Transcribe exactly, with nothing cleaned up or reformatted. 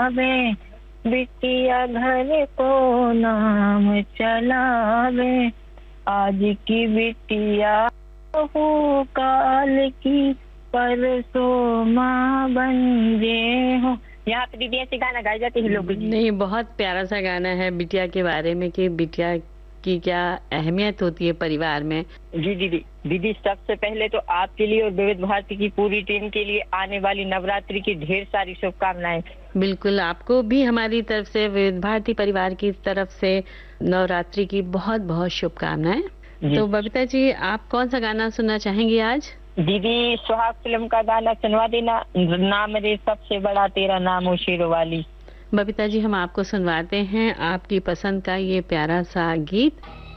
चलावे, बिटिया घर को नाम चलावे। आज की बिटिया हो काल की, परसों माँ बन जे हो। यहाँ पे दीदी ऐसे गाना गाए जाते हैं लोग। नहीं, बहुत प्यारा सा गाना है बिटिया के बारे में कि बिटिया की क्या अहमियत होती है परिवार में। जी दीदी, दीदी सबसे पहले तो आपके लिए और विविध भारती की पूरी टीम के लिए आने वाली नवरात्रि की ढेर सारी शुभकामनाएं। बिल्कुल, आपको भी हमारी तरफ से, विविध भारती परिवार की तरफ से नवरात्रि की बहुत बहुत शुभकामनाएं। तो बबीता जी, आप कौन सा गाना सुनना चाहेंगी आज? दीदी सुहाग फिल्म का गाना सुनवा देना, नाम रे सबसे बड़ा तेरा नाम ओ शेरों वाली। बबीता जी, हम आपको सुनवाते हैं आपकी पसंद का ये प्यारा सा गीत।